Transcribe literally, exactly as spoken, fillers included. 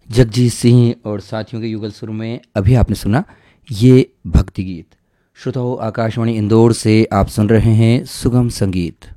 जगजीत सिंह और साथियों के युगल सुर में अभी आपने सुना ये भक्ति गीत। श्रोताओं, आकाशवाणी इंदौर से आप सुन रहे हैं सुगम संगीत।